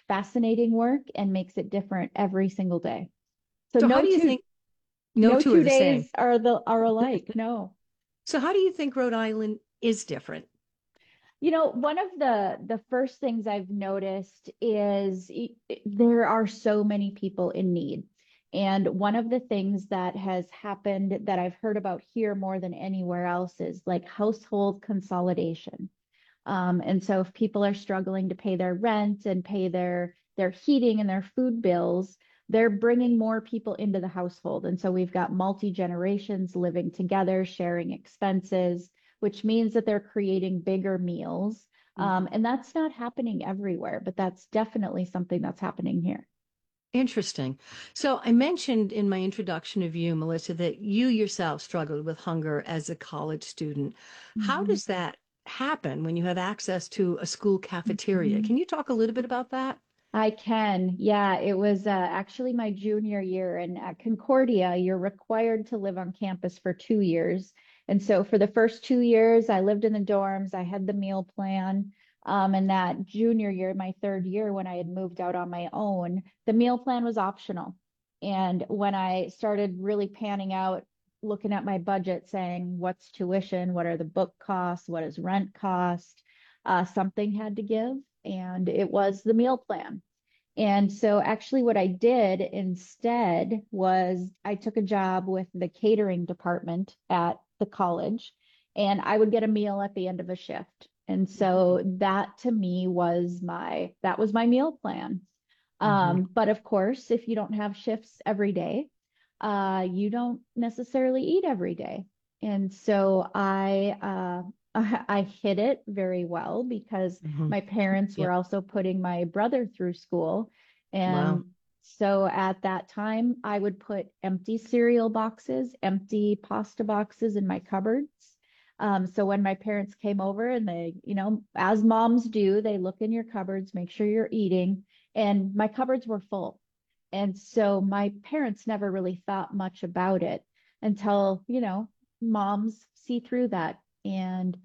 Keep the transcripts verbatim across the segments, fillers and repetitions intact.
fascinating work and makes it different every single day. So So how no do you two think no no two are two the same? days are the are alike. No. So how do you think Rhode Island is different? You know, one of the the first things I've noticed is e- there are so many people in need. And one of the things that has happened that I've heard about here more than anywhere else is like household consolidation. Um, and so if people are struggling to pay their rent and pay their their heating and their food bills, they're bringing more people into the household. And so we've got multi generations living together, sharing expenses, which means that they're creating bigger meals. Um, Mhm. and that's not happening everywhere, but that's definitely something that's happening here. Interesting. So I mentioned in my introduction of you, Melissa, that you yourself struggled with hunger as a college student. How Mhm. does that happen when you have access to a school cafeteria? Mhm. Can you talk a little bit about that? I can. Yeah, it was uh, actually my junior year. And at Concordia, you're required to live on campus for two years. And so for the first two years, I lived in the dorms, I had the meal plan. Um, and that junior year, my third year, when I had moved out on my own, the meal plan was optional. And when I started really panning out, looking at my budget, saying, what's tuition? What are the book costs? What does rent cost? Uh, something had to give, and it was the meal plan. And so actually what I did instead was I took a job with the catering department at the college, and I would get a meal at the end of a shift. And so that to me was my that was my meal plan. Hmm. Um, but of course, if you don't have shifts every day, uh, you don't necessarily eat every day. And so I uh, I hid it very well because Hmm. my parents were Yep. also putting my brother through school. Wow. And so at that time, I would put empty cereal boxes, empty pasta boxes in my cupboards. Um, so when my parents came over and they, you know, as moms do, they look in your cupboards, make sure you're eating. And my cupboards were full. And so my parents never really thought much about it until, you know, moms see through that. And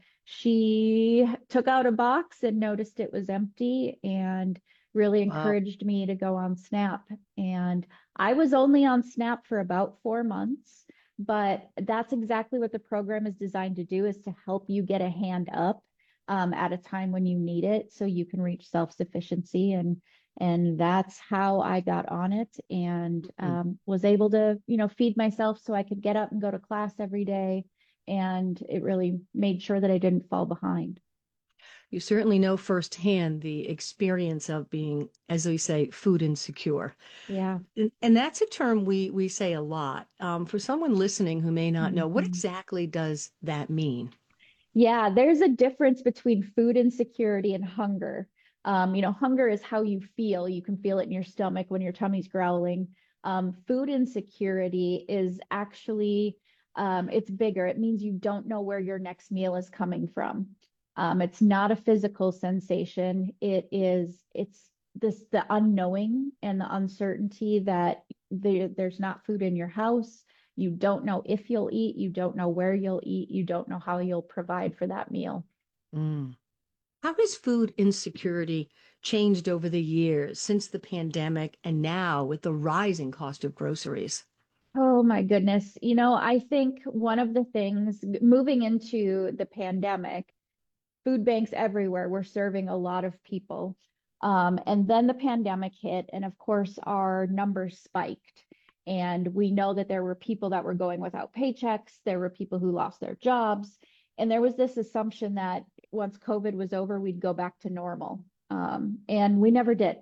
she took out a box and noticed it was empty and really Wow. encouraged me to go on Snap. And I was only on Snap for about four months, but that's exactly what the program is designed to do, is to help you get a hand up um, at a time when you need it so you can reach self-sufficiency. And and that's how I got on it, and Mm. um, was able to, you know, feed myself so I could get up and go to class every day. And it really made sure that I didn't fall behind. You certainly know firsthand the experience of being, as we say, food insecure. Yeah. And, and that's a term we we say a lot. Um, for someone listening who may not know, what Mhm. exactly does that mean? Yeah, there's a difference between food insecurity and hunger. Um, you know, hunger is how you feel. You can feel it in your stomach when your tummy's growling. Um, food insecurity is actually, um, it's bigger. It means you don't know where your next meal is coming from. Um, it's not a physical sensation. It is, it's this, the unknowing and the uncertainty that there, there's not food in your house. You don't know if you'll eat, you don't know where you'll eat, you don't know how you'll provide for that meal. Mm. How has food insecurity changed over the years since the pandemic and now with the rising cost of groceries? Oh my goodness. You know, I think one of the things moving into the pandemic, food banks everywhere were serving a lot of people. Um, and then the pandemic hit, and of course, our numbers spiked. And we know that there were people that were going without paychecks, there were people who lost their jobs. And there was this assumption that once COVID was over, we'd go back to normal. Um, and we never did,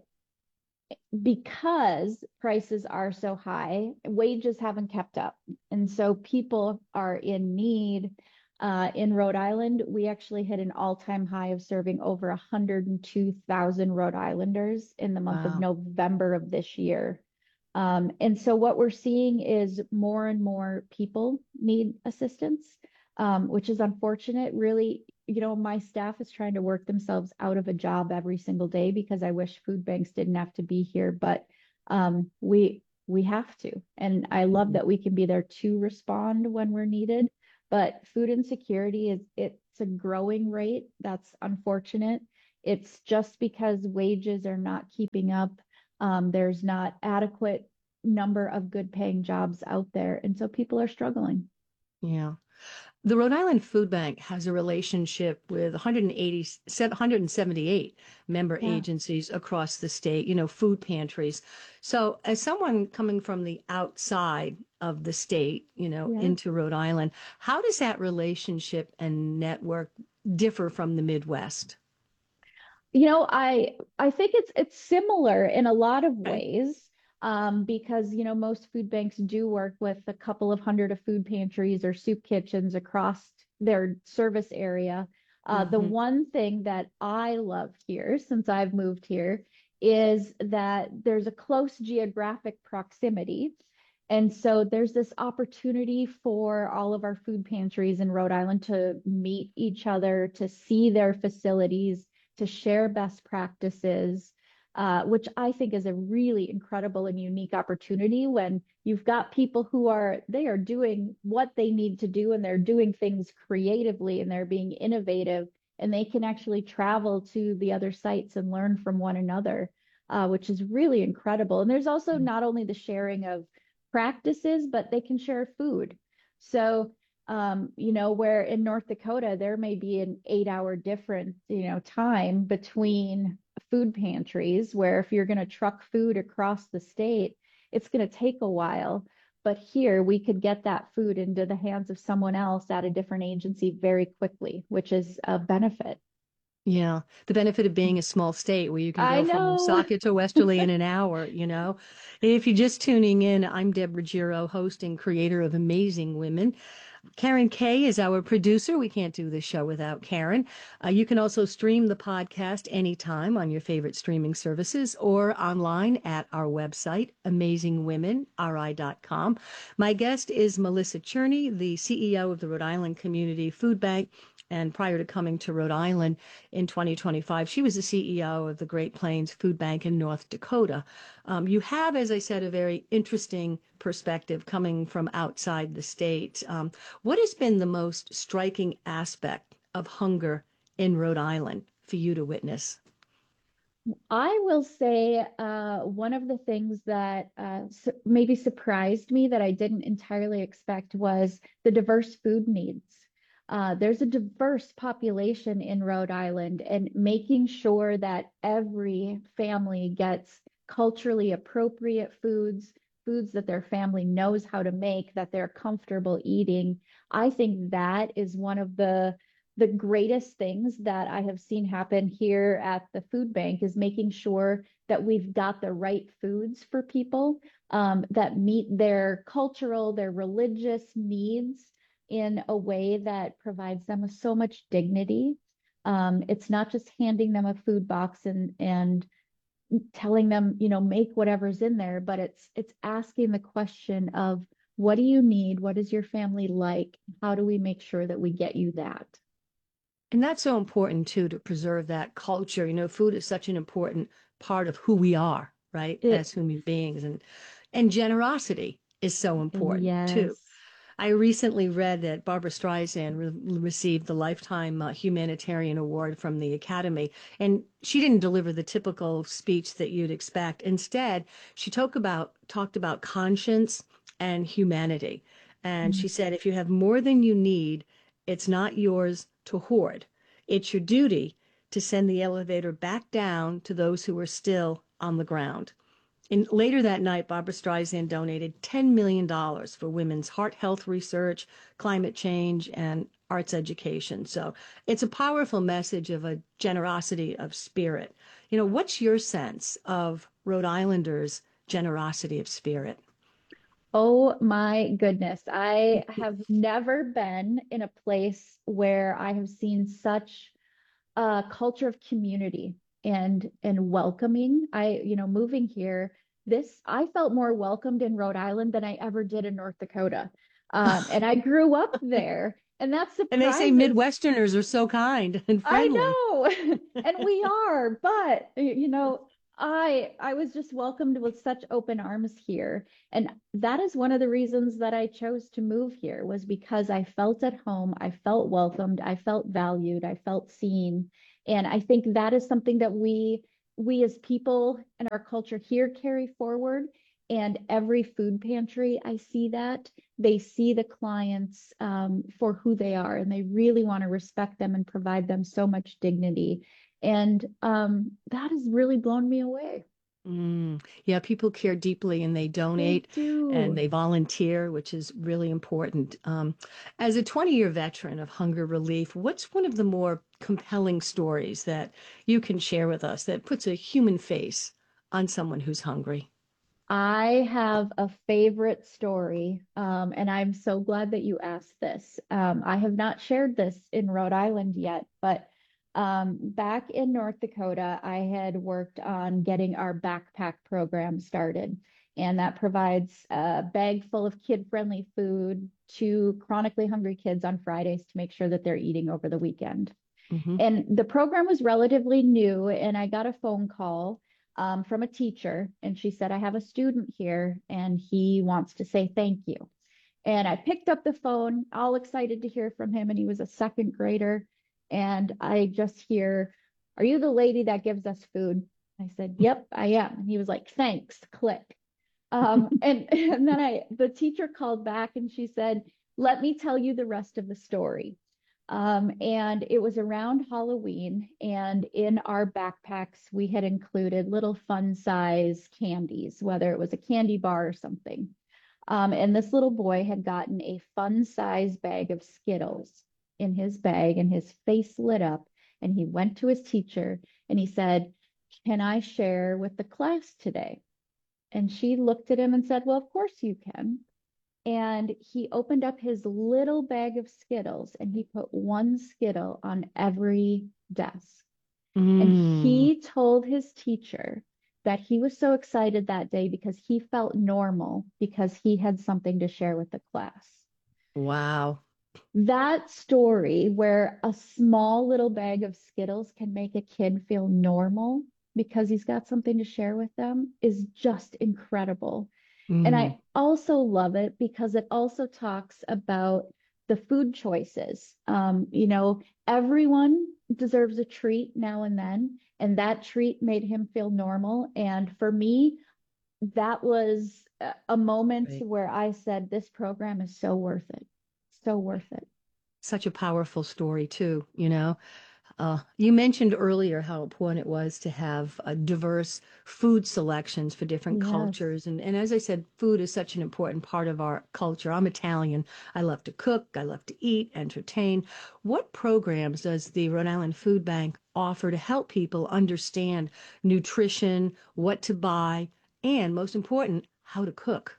because prices are so high, wages haven't kept up. And so people are in need. Uh, in Rhode Island, we actually hit an all-time high of serving over one hundred two thousand Rhode Islanders in the month of Wow. November of this year. Um, and so what we're seeing is more and more people need assistance, um, which is unfortunate. Really, you know, my staff is trying to work themselves out of a job every single day because I wish food banks didn't have to be here, but um, we we have to. And I love Mhm. that we can be there to respond when we're needed. But food insecurity is it's a growing rate. That's unfortunate. It's just because wages are not keeping up. Um, there's not adequate number of good paying jobs out there. And so people are struggling. Yeah. The Rhode Island Food Bank has a relationship with one hundred eighty, one hundred seventy-eight member Yeah. agencies across the state, you know, food pantries. So, as someone coming from the outside of the state, you know, Yeah. into Rhode Island, how does that relationship and network differ from the Midwest? You know, I I think it's it's similar in a lot of Okay. ways, um, because you know most food banks do work with a couple of hundred of food pantries or soup kitchens across their service area. Uh, the Hmm. one thing that I love here since I've moved here is that there's a close geographic proximity. And so there's this opportunity for all of our food pantries in Rhode Island to meet each other, to see their facilities, to share best practices, uh, which I think is a really incredible and unique opportunity when you've got people who are they are doing what they need to do and they're doing things creatively and they're being innovative and they can actually travel to the other sites and learn from one another, uh, which is really incredible. And there's also not only the sharing of practices, but they can share food. So um, you know, where in North Dakota, there may be an eight hour difference, you know, time between food pantries, where if you're going to truck food across the state, it's going to take a while. But here we could get that food into the hands of someone else at a different agency very quickly, which is a benefit. Yeah, the benefit of being a small state where you can I go from know. Woonsocket to Westerly in an hour, you know. If you're just tuning in, I'm Deborah Giro, host and creator of Amazing Women. Karen Kay is our producer. We can't do this show without Karen. Uh, you can also stream the podcast anytime on your favorite streaming services or online at our website, amazing women r i dot com. My guest is Melissa Cherney, the C E O of the Rhode Island Community Food Bank. And prior to coming to Rhode Island in twenty twenty-five, she was the C E O of the Great Plains Food Bank in North Dakota. Um, you have, as I said, a very interesting perspective coming from outside the state. Um, what has been the most striking aspect of hunger in Rhode Island for you to witness? I will say uh, one of the things that uh, su maybe surprised me that I didn't entirely expect was the diverse food needs. Uh, there's a diverse population in Rhode Island, and making sure that every family gets culturally appropriate foods, foods that their family knows how to make, that they're comfortable eating. I think that is one of the the greatest things that I have seen happen here at the food bank is making sure that we've got the right foods for people, um, that meet their cultural, their religious needs in a way that provides them with so much dignity. Um, it's not just handing them a food box and and telling them, you know, make whatever's in there, but it's it's asking the question of what do you need? What is your family like? How do we make sure that we get you that? And that's so important too, to preserve that culture. You know, food is such an important part of who we are, right, It as human beings. And and generosity is so important too. Yes. I recently read that Barbara Streisand re received the Lifetime uh, Humanitarian Award from the Academy, and she didn't deliver the typical speech that you'd expect. Instead, she talked about talked about conscience and humanity. And she Mm. said, if you have more than you need, it's not yours to hoard. It's your duty to send the elevator back down to those who are still on the ground. And later that night, Barbara Streisand donated ten million dollars for women's heart health research, climate change, and arts education. So it's a powerful message of a generosity of spirit. You know, what's your sense of Rhode Islanders' generosity of spirit? Oh my goodness. I have never been in a place where I have seen such a culture of community and and welcoming. I, you know, moving here, this I felt more welcomed in Rhode Island than I ever did in North Dakota. Um, and I grew up there, and that And they say surprises. Midwesterners are so kind and I friendly. know, and we are, but you know, I I was just welcomed with such open arms here, and that is one of the reasons that I chose to move here was because I felt at home, I felt welcomed, I felt valued, I felt seen, And I think that is something that we we as people and our culture here carry forward. And every food pantry, I see that they see the clients um, for who they are, and they really want to respect them and provide them so much dignity. And um, that has really blown me away. Mm, yeah, people care deeply and they They donate and do. they volunteer, which is really important. Um, as a twenty-year veteran of hunger relief, what's one of the more compelling stories that you can share with us that puts a human face on someone who's hungry? I have a favorite story, um, and I'm so glad that you asked this. Um, I have not shared this in Rhode Island yet, but um, back in North Dakota, I had worked on getting our backpack program started, and that provides a bag full of kid-friendly food to chronically hungry kids on Fridays to make sure that they're eating over the weekend. Hmm. And the program was relatively new, and I got a phone call um, from a teacher, and she said, I have a student here, and he wants to say thank you. And I picked up the phone, all excited to hear from him, and he was a second grader. And I just hear, are you the lady that gives us food? I said, yep, I am. And he was like, thanks, click. Um, and, and then I, the teacher called back and she said, let me tell you the rest of the story. Um, and it was around Halloween, and in our backpacks, we had included little fun size candies, whether it was a candy bar or something. Um, and this little boy had gotten a fun size bag of Skittles in his bag, and his face lit up. And he went to his teacher and he said, can I share with the class today? And she looked at him and said, well, of course you can. And he opened up his little bag of Skittles and he put one Skittle on every desk. And Mm, he told his teacher that he was so excited that day because he felt normal because he had something to share with the class. wow. That story where a small little bag of Skittles can make a kid feel normal because he's got something to share with them is just incredible. And Mm, I also love it because it also talks about the food choices. Um, you know, everyone deserves a treat now and then, and that treat made him feel normal. And for me, that was a a moment right. where I said, this program is so worth it. So worth it. Such a powerful story too, you know. Uh, you mentioned earlier how important it was to have uh, diverse food selections for different Yes. cultures. And, and as I said, food is such an important part of our culture. I'm Italian. I love to cook. I love to eat, entertain. What programs does the Rhode Island Food Bank offer to help people understand nutrition, what to buy, and most important, how to cook?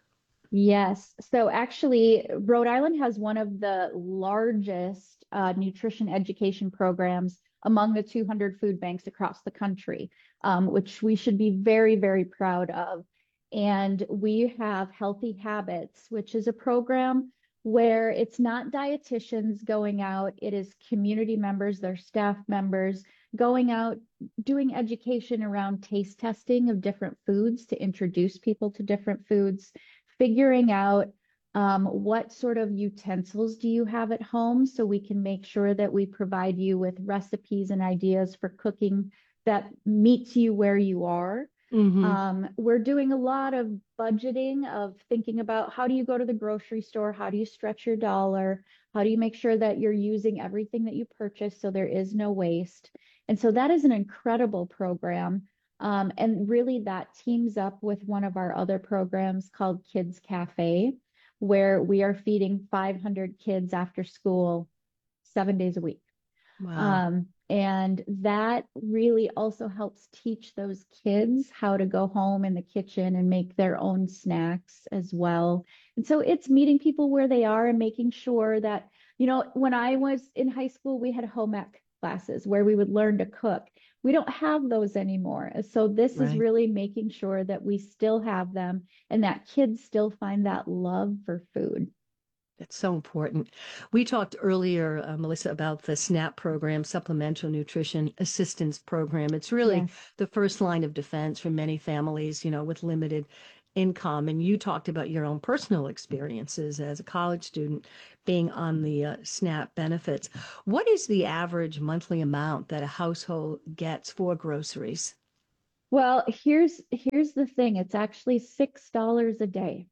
Yes. So actually, Rhode Island has one of the largest uh, nutrition education programs among the two hundred food banks across the country, um, which we should be very, very proud of. And we have Healthy Habits, which is a program where it's not dietitians going out, it is community members, their staff members going out, doing education around taste testing of different foods to introduce people to different foods, figuring out um, what sort of utensils do you have at home so we can make sure that we provide you with recipes and ideas for cooking that meets you where you are. Mm-hmm. Um, we're doing a lot of budgeting, of thinking about how do you go to the grocery store? How do you stretch your dollar? How do you make sure that you're using everything that you purchase so there is no waste? And so that is an incredible program. Um, and really, that teams up with one of our other programs called Kids Cafe, where we are feeding five hundred kids after school seven days a week. Wow. Um, and that really also helps teach those kids how to go home in the kitchen and make their own snacks as well. And so it's meeting people where they are and making sure that, you know, when I was in high school, we had home ec classes where we would learn to cook. We don't have those anymore. So this is Right. really making sure that we still have them and that kids still find that love for food. That's so important. We talked earlier, uh, Melissa, about the SNAP program, Supplemental Nutrition Assistance Program. It's really Yes. the first line of defense for many families, you know, with limited income. And you talked about your own personal experiences as a college student being on the uh, SNAP benefits. What is the average monthly amount that a household gets for groceries? Well, here's here's the thing. It's actually six dollars a day.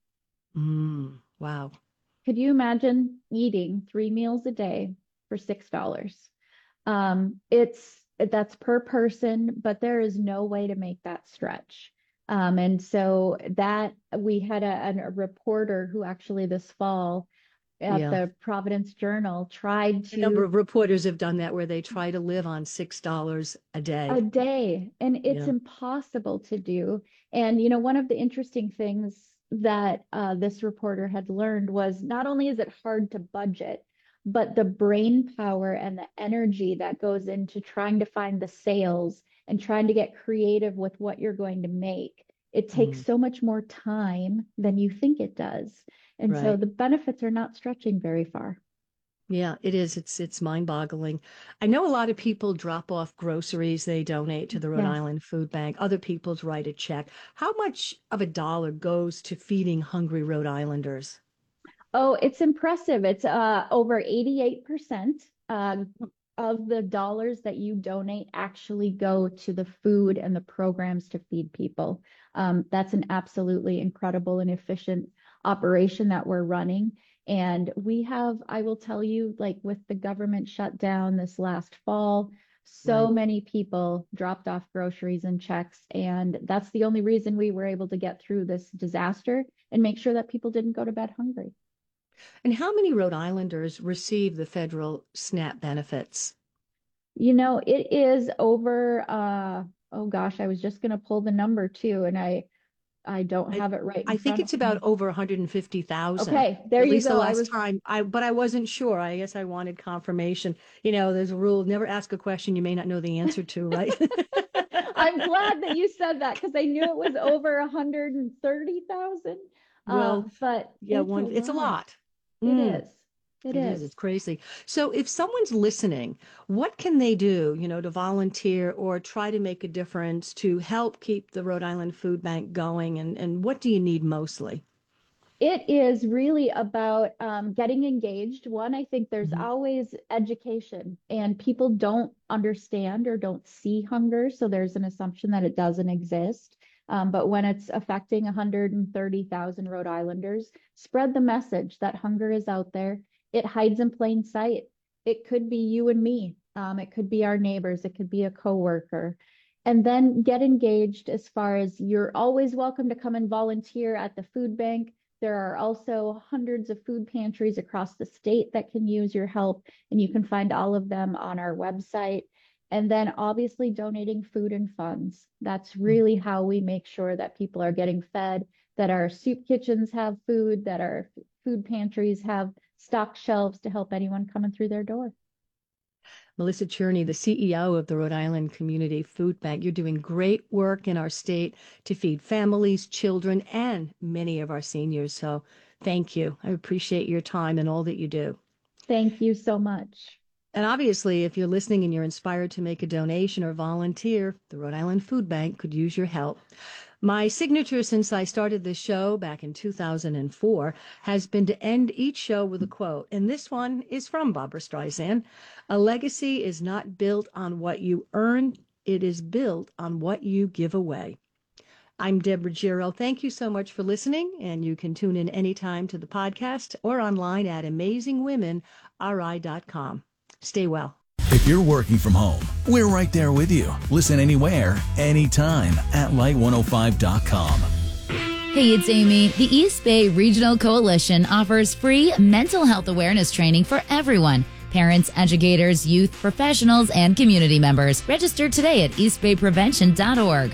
Mm, wow. Could you imagine eating three meals a day for six dollars? Um, it's that's per person, but there is no way to make that stretch. Um, and so that we had a, a reporter who actually this fall at Yeah. the Providence Journal tried A number to of reporters have done that where they try to live on six dollars a a day. day, and it's Yeah. impossible to do. And you know, one of the interesting things that uh, this reporter had learned was not only is it hard to budget, but the brain power and the energy that goes into trying to find the sales and trying to get creative with what you're going to make. It takes Mm, so much more time than you think it does. And so right. the benefits are not stretching very far. Yeah, it is. It's it's mind-boggling. I know a lot of people drop off groceries they donate to the Rhode Yes. Island Food Bank. Other people's write a check. How much of a dollar goes to feeding hungry Rhode Islanders? Oh, it's impressive. It's uh, over eighty-eight percent uh, of the dollars that you donate actually go to the food and the programs to feed people. Um, that's an absolutely incredible and efficient operation that we're running. And we have, I will tell you, like with the government shutdown this last fall, so Right. many people dropped off groceries and checks. And that's the only reason we were able to get through this disaster and make sure that people didn't go to bed hungry. And how many Rhode Islanders receive the federal SNAP benefits? You know, it is over uh oh gosh, I was just gonna pull the number too, and I I don't I have it right in I think front of it's about me. over one hundred fifty thousand. Okay, there At you least the go. I last was time I but I wasn't sure. I guess I wanted confirmation. You know, there's a rule, never ask a question you may not know the answer to, right? I'm glad that you said that because I knew it was over one hundred thirty thousand. Well, Um, but yeah, it's a one it's a lot. lot. It Mm. is. It It is. is. It's crazy. So if someone's listening, what can they do, you know, to volunteer or try to make a difference to help keep the Rhode Island Food Bank going? And, and what do you need mostly? It is really about um, getting engaged. One, I think there's Mhm. always education, and people don't understand or don't see hunger. So there's an assumption that it doesn't exist. Um, but when it's affecting one hundred thirty thousand Rhode Islanders, spread the message that hunger is out there. It hides in plain sight. It could be you and me. Um, it could be our neighbors. It could be a coworker. And then get engaged as far as you're always welcome to come and volunteer at the food bank. There are also hundreds of food pantries across the state that can use your help, and you can find all of them on our website. And then obviously donating food and funds. That's really how we make sure that people are getting fed, that our soup kitchens have food, that our food pantries have stocked shelves to help anyone coming through their door. Melissa Cherney, the C E O of the Rhode Island Community Food Bank. You're doing great work in our state to feed families, children, and many of our seniors. So thank you. I appreciate your time and all that you do. Thank you so much. And obviously, if you're listening and you're inspired to make a donation or volunteer, the Rhode Island Food Bank could use your help. My signature since I started this show back in two thousand four has been to end each show with a quote. And this one is from Barbara Streisand. A legacy is not built on what you earn, it is built on what you give away. I'm Deborah Giro. Thank you so much for listening. And you can tune in anytime to the podcast or online at amazing women r i dot com. Stay well. If you're working from home, we're right there with you. Listen anywhere, anytime at light one oh five dot com. Hey, it's Amy. The East Bay Regional Coalition offers free mental health awareness training for everyone. Parents, educators, youth, professionals, and community members. Register today at east bay prevention dot org.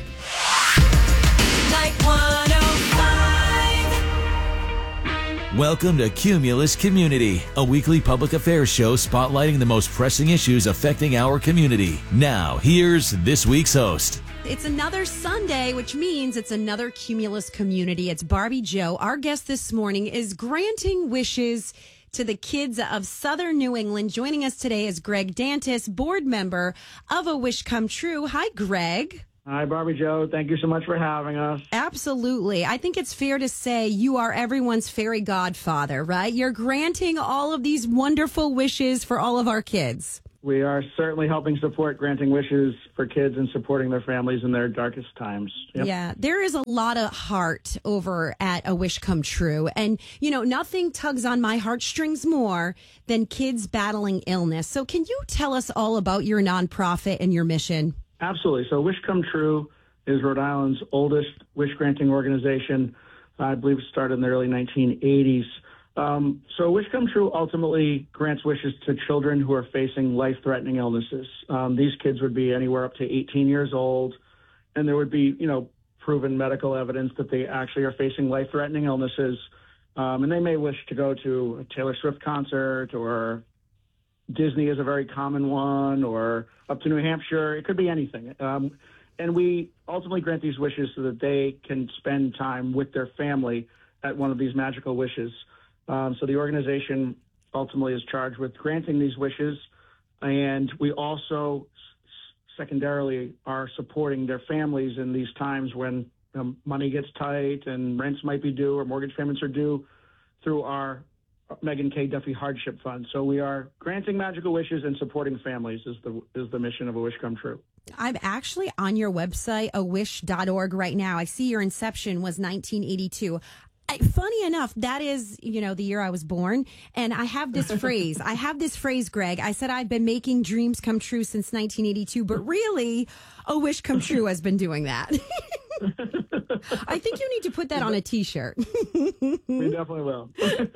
Welcome to Cumulus Community, a weekly public affairs show spotlighting the most pressing issues affecting our community. Now, here's this week's host. It's another Sunday, which means it's another Cumulus Community. It's Barbie Joe. Our guest this morning is granting wishes to the kids of Southern New England. Joining us today is Greg Dantis, board member of A Wish Come True. Hi, Greg. Hi, Barbie Joe. Thank you so much for having us. Absolutely. I think it's fair to say you are everyone's fairy godfather, right? You're granting all of these wonderful wishes for all of our kids. We are certainly helping support granting wishes for kids and supporting their families in their darkest times. Yep. Yeah, there is a lot of heart over at A Wish Come True. And, you know, nothing tugs on my heartstrings more than kids battling illness. So can you tell us all about your nonprofit and your mission? Absolutely. So Wish Come True is Rhode Island's oldest wish granting organization. I believe it started in the early nineteen eighties. Um, so Wish Come True ultimately grants wishes to children who are facing life-threatening illnesses. Um, these kids would be anywhere up to eighteen years old, and there would be, you know, proven medical evidence that they actually are facing life-threatening illnesses. Um, and they may wish to go to a Taylor Swift concert, or Disney is a very common one, or up to New Hampshire. It could be anything. Um, and we ultimately grant these wishes so that they can spend time with their family at one of these magical wishes. Um, so the organization ultimately is charged with granting these wishes, and we also s- secondarily are supporting their families in these times when um, money gets tight and rents might be due or mortgage payments are due through our Megan K. Duffy Hardship Fund. So we are granting magical wishes and supporting families is the is the mission of A Wish Come True. I'm actually on your website, a wish dot org, right now. I see your inception was nineteen eighty-two. I, funny enough, that is, you know, the year I was born. And I have this phrase. I have this phrase, Greg. I said I've been making dreams come true since nineteen eighty-two, but really, A Wish Come True has been doing that. I think you need to put that on a T-shirt. We definitely will.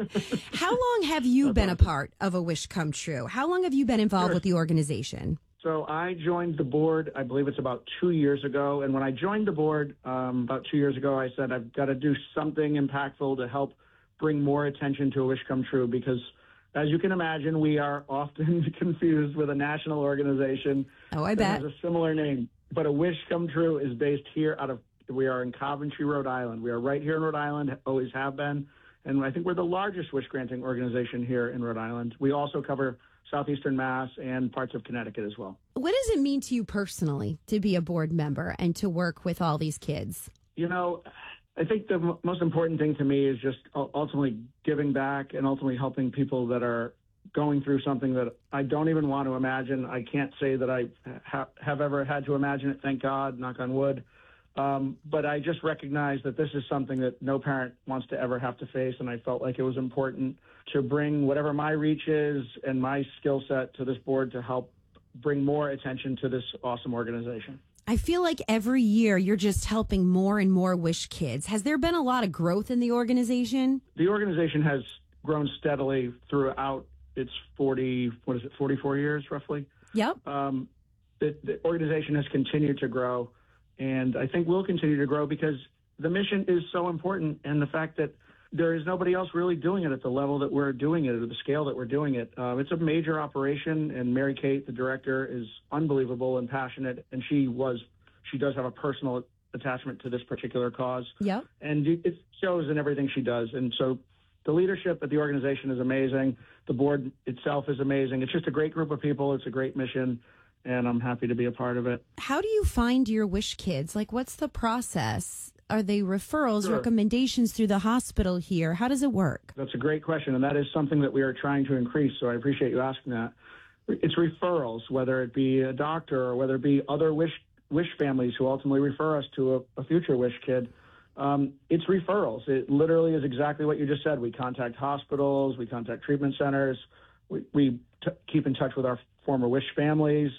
How long have you been a part of A Wish Come True? How long have you been involved Sure. with the organization? So I joined the board, I believe it's about two years ago. And when I joined the board um, about two years ago, I said, I've got to do something impactful to help bring more attention to A Wish Come True, because as you can imagine, we are often confused with a national organization Oh, I that bet. has a similar name. But A Wish Come True is based here out of, we are in Coventry, Rhode Island. We are right here in Rhode Island, always have been. And I think we're the largest wish granting organization here in Rhode Island. We also cover Southeastern Mass and parts of Connecticut as well. What does it mean to you personally to be a board member and to work with all these kids? You know, I think the m- most important thing to me is just u- ultimately giving back and ultimately helping people that are going through something that I don't even want to imagine. I can't say that I ha- have ever had to imagine it, thank God, knock on wood. Um, but I just recognize that this is something that no parent wants to ever have to face, and I felt like it was important to bring whatever my reach is and my skill set to this board to help bring more attention to this awesome organization. I feel like every year you're just helping more and more Wish kids. Has there been a lot of growth in the organization? The organization has grown steadily throughout its forty, what is it, forty-four years roughly? Yep. Um, the, the organization has continued to grow, and I think will continue to grow because the mission is so important, and the fact that there is nobody else really doing it at the level that we're doing it, or the scale that we're doing it. Uh, it's a major operation, and Mary Kate, the director, is unbelievable and passionate, and she was, she does have a personal attachment to this particular cause. Yep. And it shows in everything she does. And so the leadership at the organization is amazing. The board itself is amazing. It's just a great group of people. It's a great mission, and I'm happy to be a part of it. How do you find your Wish kids? Like, what's the process? Are they referrals, Sure. recommendations through the hospital here? How does it work? That's a great question, and that is something that we are trying to increase, so I appreciate you asking that. It's referrals, whether it be a doctor or whether it be other wish wish families who ultimately refer us to a, a future wish kid. Um, it's referrals. It literally is exactly what you just said. We contact hospitals, we contact treatment centers, we, we t- keep in touch with our former wish families.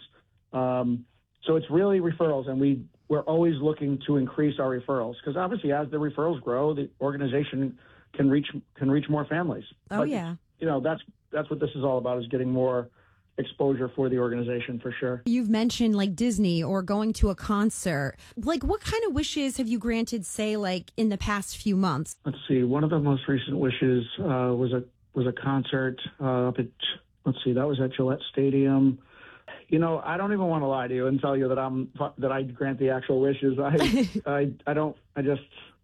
Um, so it's really referrals, and we we're always looking to increase our referrals, because obviously as the referrals grow, the organization can reach can reach more families. Oh, But, yeah. You know, that's that's what this is all about, is getting more exposure for the organization, for sure. You've mentioned like Disney or going to a concert. Like, what kind of wishes have you granted, say, like in the past few months? Let's see. One of the most recent wishes uh, was a was a concert uh, up at, let's see, that was at Gillette Stadium. You know, I don't even want to lie to you and tell you that I'm that I grant the actual wishes. I I, I don't. I just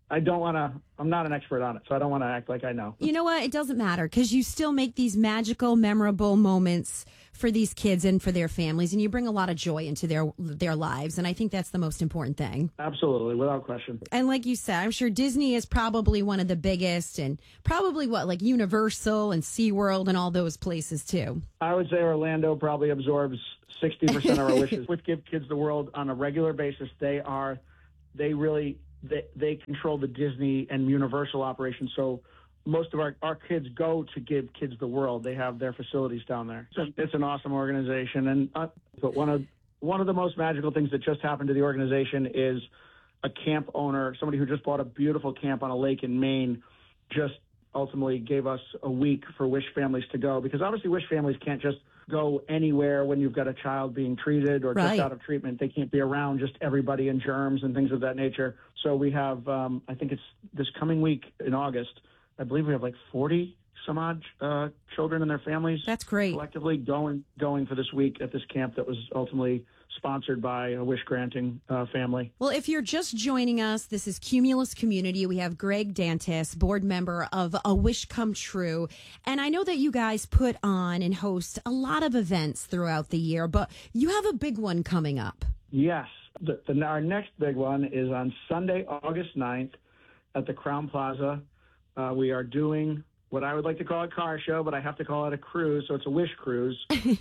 I don't want to, I'm not an expert on it, so I don't want to act like I know. You know what? It doesn't matter because you still make these magical, memorable moments for these kids and for their families, and you bring a lot of joy into their their lives. And I think that's the most important thing. Absolutely, without question. And like you said, I'm sure Disney is probably one of the biggest, and probably what, like Universal and SeaWorld and all those places too. I would say Orlando probably absorbs sixty percent of our wishes. With Give Kids the World on a regular basis, they are, they really, They, they control the Disney and Universal operations, so most of our, our kids go to Give Kids the World. They have their facilities down there. So it's an awesome organization, and uh, but one of one of the most magical things that just happened to the organization is a camp owner, somebody who just bought a beautiful camp on a lake in Maine, just ultimately gave us a week for Wish families to go, because obviously Wish families can't just go anywhere when you've got a child being treated or Right. just out of treatment. They can't be around just everybody and germs and things of that nature. So we have, um, I think it's this coming week in August, I believe we have like forty some odd uh, children and their families. That's great. Collectively going going for this week at this camp that was ultimately sponsored by a Wish granting uh, family. Well, if you're just joining us, this is Cumulus Community. We have Greg Dantis, board member of A Wish Come True. And I know that you guys put on and host a lot of events throughout the year, but you have a big one coming up. Yes. The, the, our next big one is on Sunday, August ninth at the Crown Plaza. Uh, we are doing what I would like to call a car show, but I have to call it a cruise, so it's a Wish cruise.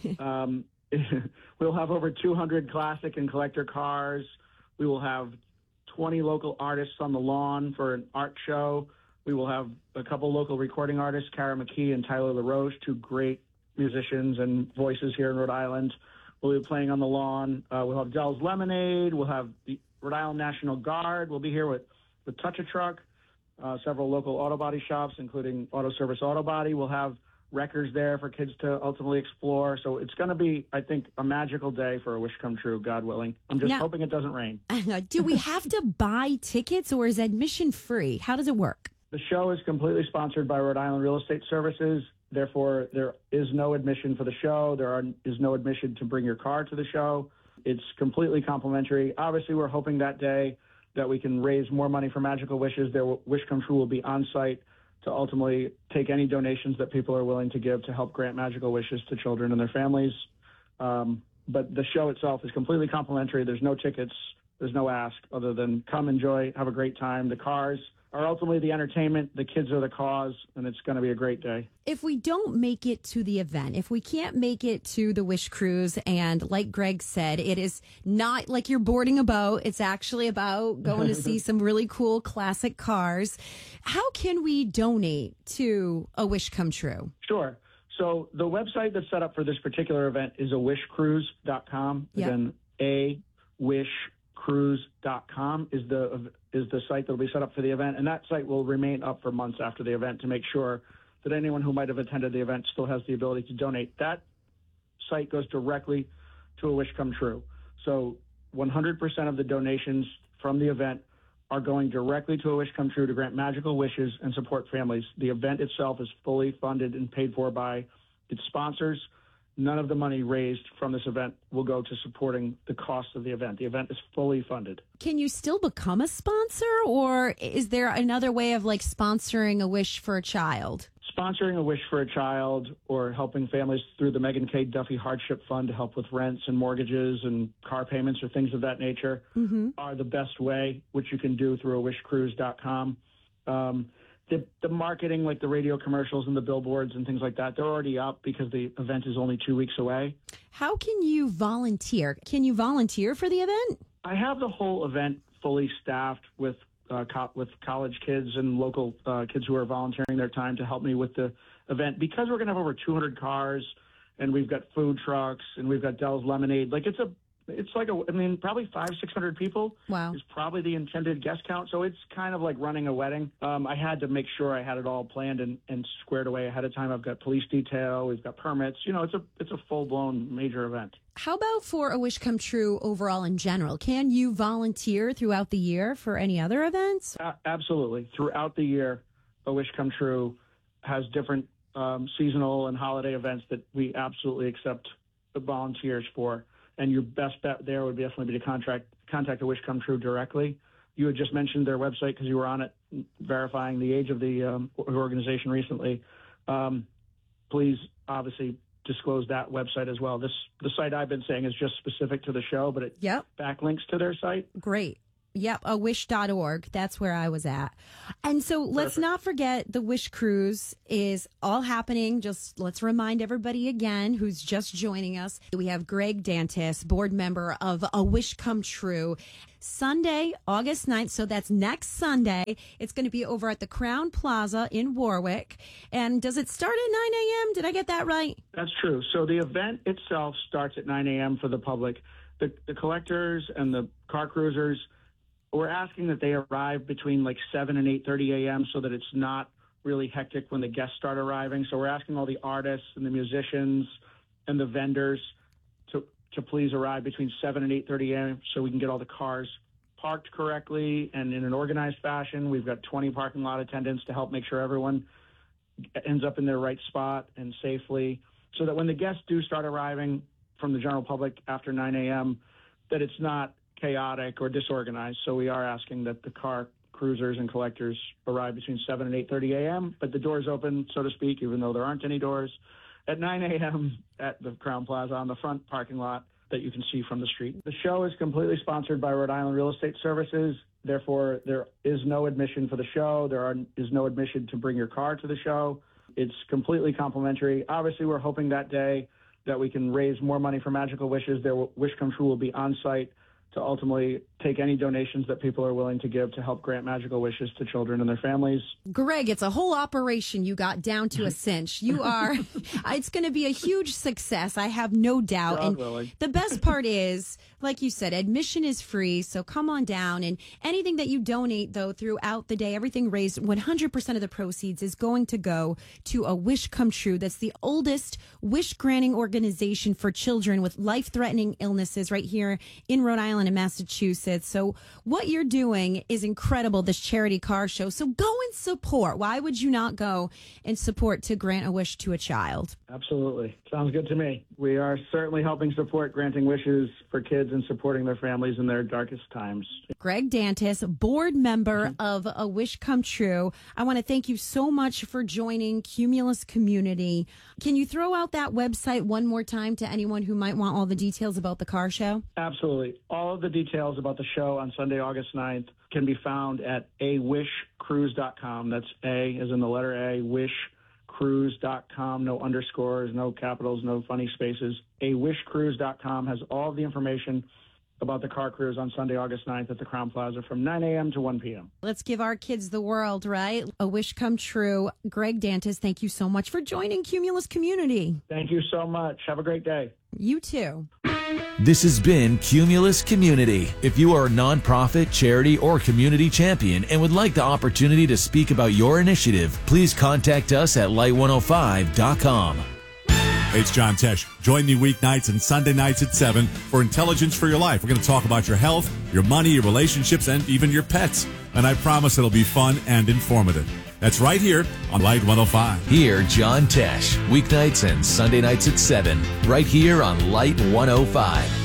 um, we'll have over two hundred classic and collector cars. We will have twenty local artists on the lawn for an art show. We will have a couple local recording artists, Kara McKee and Tyler LaRoche, two great musicians and voices here in Rhode Island. We'll be playing on the lawn. Uh, we'll have Dell's Lemonade. We'll have the Rhode Island National Guard. We'll be here with, with Touch a Truck, uh, several local auto body shops, including Auto Service Auto Body. We'll have records there for kids to ultimately explore. So it's going to be, I think, a magical day for A Wish Come True, God willing. I'm just Now- hoping it doesn't rain. Do we have to buy tickets or is admission free? How does it work? The show is completely sponsored by Rhode Island Real Estate Services. Therefore, there is no admission for the show. There are, is no admission to bring your car to the show. It's completely complimentary. Obviously, we're hoping that day that we can raise more money for Magical Wishes. Their Wish Come True will be on site to ultimately take any donations that people are willing to give to help grant magical wishes to children and their families. Um, but the show itself is completely complimentary. There's no tickets. There's no ask other than come, enjoy, have a great time. The cars are ultimately the entertainment. The kids are the cause, and it's going to be a great day. If we don't make it to the event, if we can't make it to the Wish Cruise, and like Greg said, it is not like you're boarding a boat. It's actually about going to see some really cool classic cars. How can we donate to A Wish Come True? Sure. So the website that's set up for this particular event is a wish cruise dot com. Yep. Again, a wish cruise dot com is the is the site that will be set up for the event, and that site will remain up for months after the event to make sure that anyone who might have attended the event still has the ability to donate. That site goes directly to A Wish Come True. So one hundred percent of the donations from the event are going directly to A Wish Come True to grant magical wishes and support families. The event itself is fully funded and paid for by its sponsors. None of the money raised from this event will go to supporting the cost of the event. The event is fully funded. Can you still become a sponsor, or is there another way of like sponsoring a wish for a child? Sponsoring a wish for a child or helping families through the Megan K. Duffy Hardship Fund to help with rents and mortgages and car payments or things of that nature Mm-hmm. are the best way, which you can do through a wish cruise dot com. Um, the, the marketing, like the radio commercials and the billboards and things like that, they're already up because the event is only two weeks away. How can you volunteer? Can you volunteer for the event? I have the whole event fully staffed with uh, co- with college kids and local uh, kids who are volunteering their time to help me with the event. Because we're going to have over two hundred cars, and we've got food trucks, and we've got Dell's Lemonade. Like it's a, it's like a, I mean, probably five, six hundred people. Wow. Is probably the intended guest count. So it's kind of like running a wedding. Um, I had to make sure I had it all planned and, and squared away ahead of time. I've got police detail. We've got permits. You know, it's a, it's a full blown major event. How about for A Wish Come True overall in general? Can you volunteer throughout the year for any other events? A- absolutely. Throughout the year, A Wish Come True has different um, seasonal and holiday events that we absolutely accept the volunteers for. And your best bet there would definitely be to contract, contact A Wish Come True directly. you had just mentioned their website because you were on it, verifying the age of the um, organization recently. Um, please, obviously, disclose that website as well. This the site I've been saying is just specific to the show, but it Yep. backlinks to their site. Great. Yep, a wish dot org. That's where I was at. And so let's Perfect. not forget the Wish Cruise is all happening. Just let's remind everybody again who's just joining us. We have Greg Dantis, board member of A Wish Come True. Sunday, August ninth, so that's next Sunday. It's going to be over at the Crown Plaza in Warwick. And does it start at nine a.m.? Did I get that right? That's true. So the event itself starts at nine a.m. for the public. The, the collectors and the car cruisers, we're asking that they arrive between like seven and eight thirty a.m. so that it's not really hectic when the guests start arriving. So we're asking all the artists and the musicians and the vendors to, to please arrive between seven and eight thirty a.m. so we can get all the cars parked correctly and in an organized fashion. We've got twenty parking lot attendants to help make sure everyone ends up in their right spot and safely, so that when the guests do start arriving from the general public after nine a.m., that it's not chaotic or disorganized. So we are asking that the car cruisers and collectors arrive between seven and eight thirty a.m., but the doors open, so to speak, even though there aren't any doors, at nine a.m. at the Crown Plaza on the front parking lot that you can see from the street. The show is completely sponsored by Rhode Island Real Estate Services. Therefore, there is no admission for the show. There are, is no admission to bring your car to the show. It's completely complimentary. Obviously, we're hoping that day that we can raise more money for Magical Wishes. Their Wish Come True will be on site to ultimately take any donations that people are willing to give to help grant magical wishes to children and their families. Greg, it's a whole operation you got down to a cinch. You are, it's going to be a huge success. I have no doubt. God and willing. the best part is, like you said, admission is free. So come on down, and anything that you donate though throughout the day, everything raised, one hundred percent of the proceeds is going to go to A Wish Come True. That's the oldest wish granting organization for children with life-threatening illnesses right here in Rhode Island and Massachusetts. So what you're doing is incredible, this charity car show. So go and support. Why would you not go and support to grant a wish to a child? Absolutely. Sounds good to me. We are certainly helping support granting wishes for kids and supporting their families in their darkest times. Greg Dantis, board member of A Wish Come True. I want to thank you so much for joining Cumulus Community. Can you throw out that website one more time to anyone who might want all the details about the car show? Absolutely. All of the details about the show on Sunday, August ninth can be found at a wish cruise dot com. That's A as in the letter A, wish cruise dot com. No underscores, no capitals, no funny spaces. a wish cruise dot com has all of the information about the car cruise on Sunday, August ninth at the Crown Plaza from nine a.m. to one p.m. Let's give our kids the world, right? A Wish Come True. Greg Dantis, thank you so much for joining Cumulus Community. Thank you so much. Have a great day. You too. This has been Cumulus Community. If you are a nonprofit, charity, or community champion and would like the opportunity to speak about your initiative, please contact us at light one oh five dot com. Hey, it's John Tesh. Join me weeknights and Sunday nights at seven for Intelligence for Your Life. We're going to talk about your health, your money, your relationships, and even your pets. And I promise it'll be fun and informative. That's right here on Light one oh five. Here, John Tesh, weeknights and Sunday nights at seven, right here on Light one oh five.